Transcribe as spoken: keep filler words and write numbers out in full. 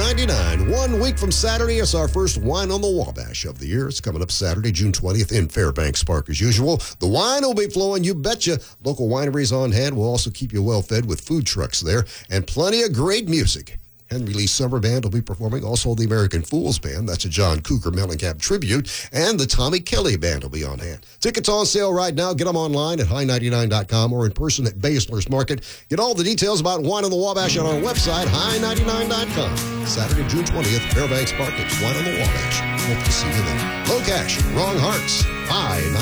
ninety-nine. One week from Saturday, it's our first Wine on the Wabash of the year. It's coming up Saturday, June twentieth in Fairbanks Park as usual. The wine will be flowing, you betcha. Local wineries on hand will also keep you well fed with food trucks there and plenty of great music. Henry Lee Summer Band will be performing. Also, the American Fools Band. That's a John Cougar Mellencamp tribute. And the Tommy Kelly Band will be on hand. Tickets on sale right now. Get them online at high ninety-nine dot com or in person at Basler's Market. Get all the details about Wine on the Wabash on our website, high ninety-nine dot com. Saturday, June twentieth, Fairbanks Park. It's Wine on the Wabash. Hope to see you there. Low cash, wrong hearts. High